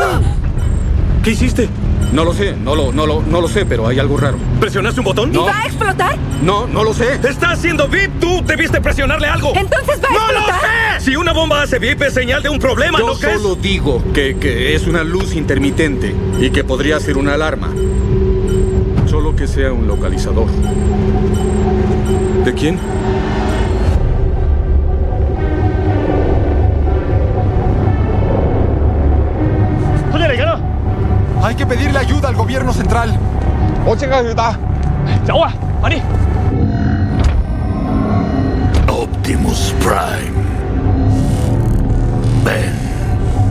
¿Qué hiciste? No lo sé, no lo sé, pero hay algo raro. ¿Presionaste un botón? ¿Y va a explotar? No lo sé. ¡Está haciendo beep! ¡Tú debiste presionarle algo! Entonces va a ¡No lo explotar. sé! Si una bomba hace beep es señal de un problema, Yo ¿no crees? solo digo que es una luz intermitente y que podría ser una alarma. Solo que sea un localizador. ¿De quién? Hay que pedirle ayuda al gobierno central. Optimus Prime. Ven.